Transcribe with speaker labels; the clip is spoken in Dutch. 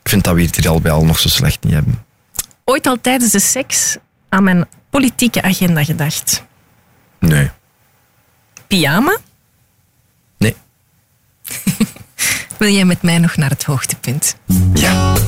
Speaker 1: vind dat we het hier al bij al nog zo slecht niet hebben.
Speaker 2: Ooit al tijdens de seks aan mijn politieke agenda gedacht?
Speaker 1: Nee.
Speaker 2: Pyjama?
Speaker 1: Nee.
Speaker 2: Wil jij met mij nog naar het hoogtepunt?
Speaker 1: Ja.